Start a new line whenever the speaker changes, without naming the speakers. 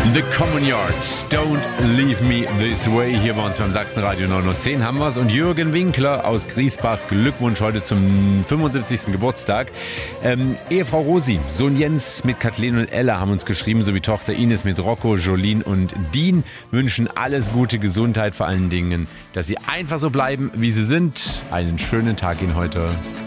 The Common Yards, Don't Leave Me This Way. Hier bei uns beim Sachsenradio 910 haben wir es. Und Jürgen Winkler aus Griesbach, Glückwunsch heute zum 75. Geburtstag. Ehefrau Rosi, Sohn Jens mit Kathleen und Ella haben uns geschrieben, sowie Tochter Ines mit Rocco, Jolene und Dean. Wünschen alles gute Gesundheit, vor allen Dingen, dass sie einfach so bleiben, wie sie sind. Einen schönen Tag Ihnen heute.